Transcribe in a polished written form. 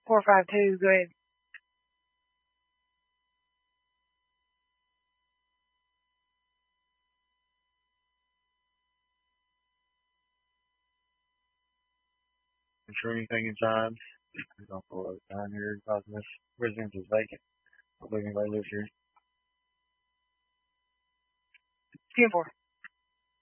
452, go ahead. I'm sure anything inside. I'm going to pull up down here because this residence is vacant. I don't think anybody lives here. 10-4.